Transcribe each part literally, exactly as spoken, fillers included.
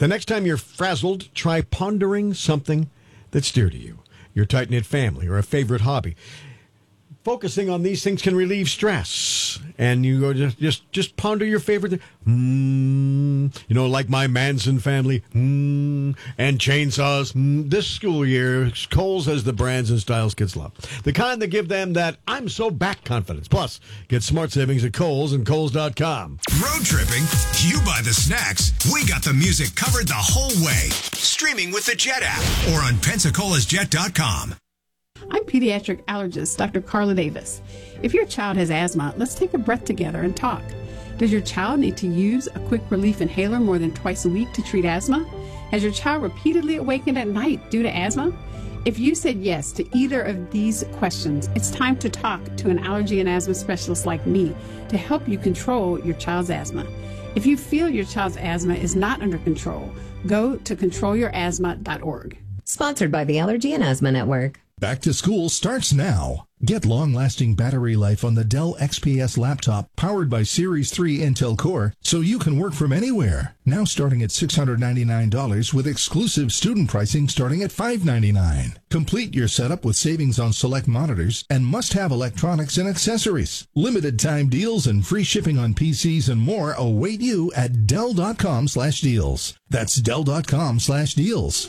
The next time you're frazzled, try pondering something that's dear to you, your tight-knit family, or a favorite hobby. Focusing on these things can relieve stress, and you go just just, just ponder your favorite thing. Mm, you know, like my Manson family, mm, and chainsaws. Mm, this school year, Kohl's has the brands and styles kids love, the kind that give them that I'm so back confidence. Plus, get smart savings at Kohl's and Kohl's dot com. Road tripping? You buy the snacks. We got the music covered the whole way. Streaming with the Jet app or on Pensacola's Jet dot com. I'm pediatric allergist Doctor Carla Davis. If your child has asthma, let's take a breath together and talk. Does your child need to use a quick relief inhaler more than twice a week to treat asthma? Has your child repeatedly awakened at night due to asthma? If you said yes to either of these questions, it's time to talk to an allergy and asthma specialist like me to help you control your child's asthma. If you feel your child's asthma is not under control, go to control your asthma dot org. Sponsored by the Allergy and Asthma Network. Back to school starts now. Get long-lasting battery life on the Dell X P S laptop powered by Series three Intel Core so you can work from anywhere. Now starting at six hundred ninety-nine dollars with exclusive student pricing starting at five hundred ninety-nine dollars. Complete your setup with savings on select monitors and must-have electronics and accessories. Limited time deals and free shipping on P Cs and more await you at Dell dot com slash deals. That's Dell dot com slash deals.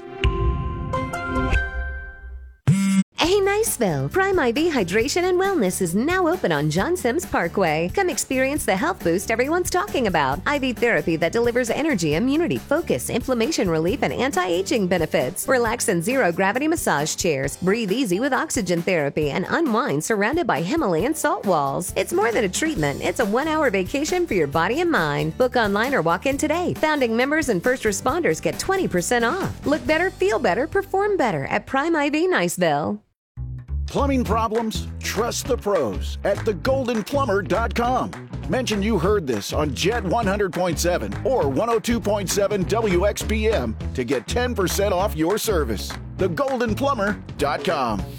Hey, Niceville! Prime I V Hydration and Wellness is now open on John Sims Parkway. Come experience the health boost everyone's talking about. I V therapy that delivers energy, immunity, focus, inflammation relief, and anti-aging benefits. Relax in zero-gravity massage chairs. Breathe easy with oxygen therapy and unwind surrounded by Himalayan salt walls. It's more than a treatment. It's a one-hour vacation for your body and mind. Book online or walk in today. Founding members and first responders get twenty percent off. Look better, feel better, perform better at Prime I V Niceville. Plumbing problems? Trust the pros at the golden plumber dot com. Mention you heard this on Jet one hundred point seven or one oh two point seven W X P M to get ten percent off your service. the golden plumber dot com.